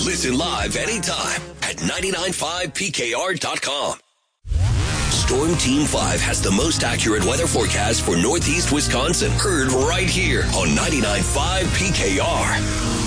Listen live anytime at 995pkr.com. Storm Team 5 has the most accurate weather forecast for Northeast Wisconsin. Heard right here on 995 PKR.